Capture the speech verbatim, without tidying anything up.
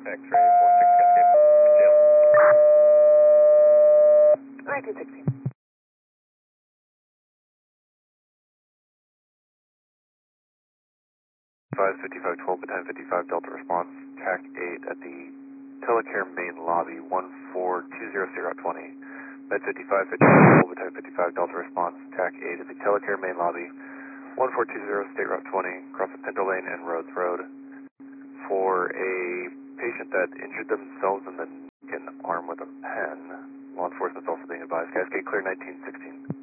X-ray four six Cascade. Jail. nineteen sixteen. five fifty-five twelve, Battalion fifty-five Delta response, T A C eight at the Telecare main lobby, one four two zero State Route twenty. Med fifty-five fifty-five twelve, Battalion fifty-five Delta response, T A C eight at the Telecare main lobby, one four two zero State Route twenty, across the Pinto Lane and Rhodes Road, for a patient that injured themselves in the neck and arm with a pen. Law enforcement's also being advised. Cascade clear nineteen sixteen.